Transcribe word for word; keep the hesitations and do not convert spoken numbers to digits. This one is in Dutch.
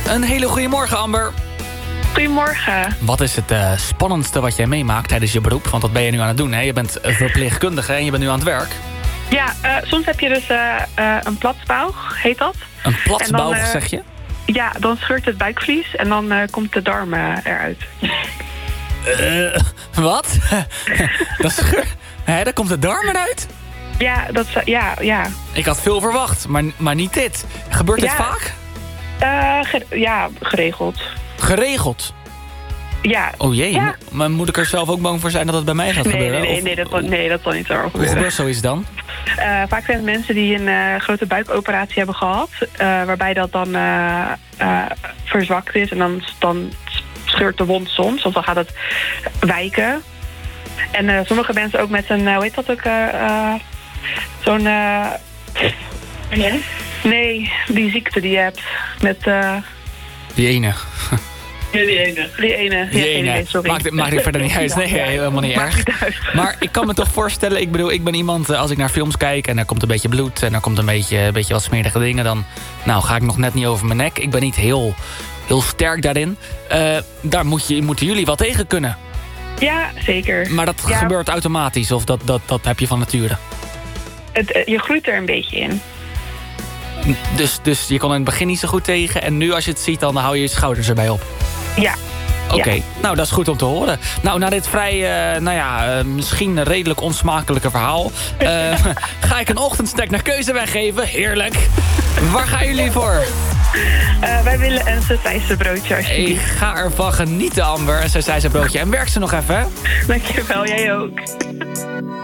Een hele goede morgen, Amber. Goedemorgen. Wat is het uh, spannendste wat jij meemaakt tijdens je beroep? Want dat ben je nu aan het doen, hè? Je bent verpleegkundige en je bent nu aan het werk. Ja, uh, soms heb je dus uh, uh, een platsbouw, heet dat. Een platsbouw, uh, zeg je? Ja, dan scheurt het buikvlies en dan uh, komt de darm uh, eruit. Uh, wat? dat scheurt... Hé, daar komt de darm eruit? Ja, dat ja, ja. Ik had veel verwacht, maar, maar niet dit. Gebeurt dit ja. vaak? Uh, ge ja, geregeld. Geregeld? Ja. Oh jee, ja. maar moet ik er zelf ook bang voor zijn dat het bij mij gaat nee, gebeuren? Nee, nee, of, nee, dat, nee, dat zal niet zo gebeuren. Hoe gebeurt zoiets dan? Uh, vaak zijn het mensen die een uh, grote buikoperatie hebben gehad. Uh, waarbij dat dan uh, uh, verzwakt is. En dan, dan scheurt de wond soms. Of dan gaat het wijken. En uh, sommige mensen ook met een, uh, hoe heet dat ook? Uh, uh, Zo'n... Uh, ja? Nee, die ziekte die je hebt. Met... Uh, die ene. Ja, die ene. Die ene. Die ja, ene. Idee, sorry. Maakt, maakt het verder niet uit. Nee, ja, helemaal niet erg. Maar ik kan me toch voorstellen, ik bedoel, ik ben iemand, als ik naar films kijk en er komt een beetje bloed en er komt een beetje, een beetje wat smerige dingen, dan nou, ga ik nog net niet over mijn nek. Ik ben niet heel, heel sterk daarin. Uh, daar moet je, moeten jullie wel tegen kunnen. Ja, zeker. Maar dat ja. gebeurt automatisch of dat, dat, dat heb je van nature? Het, je groeit er een beetje in. Dus, dus je kon in het begin niet zo goed tegen en nu als je het ziet, dan hou je je schouders erbij op. Ja. Oké, okay. ja. Nou dat is goed om te horen. Nou, na dit vrij, uh, nou ja, uh, misschien redelijk onsmakelijke verhaal... Uh, ga ik een ochtendsnack naar keuze weggeven. Heerlijk. Waar gaan jullie voor? Uh, wij willen een sausijse broodje, alsjeblieft. Ik ga ervan genieten, Amber. Een sausijse broodje. En werk ze nog even, hè? Dankjewel, jij ook.